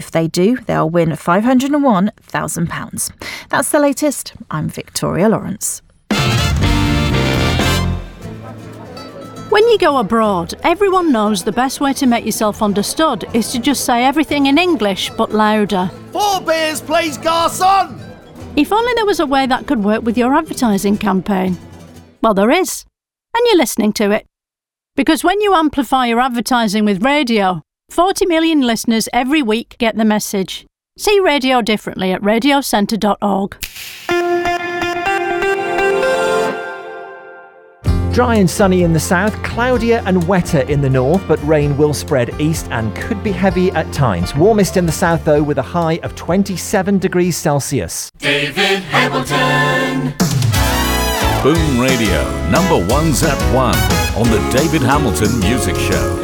If they do, they'll win £501,000. That's the latest. I'm Victoria Lawrence. When you go abroad, everyone knows the best way to make yourself understood is to just say everything in English, but louder. 4 beers, please, garçon! If only there was a way that could work with your advertising campaign. Well, there is. And you're listening to it. Because when you amplify your advertising with radio, 40 million listeners every week get the message. See radio differently at radiocentre.org. Dry and sunny in the south, cloudier and wetter in the north, but rain will spread east and could be heavy at times. Warmest in the south, though, with a high of 27 degrees Celsius. David Hamilton. Boom Radio, number 1's at 1 on the David Hamilton Music Show.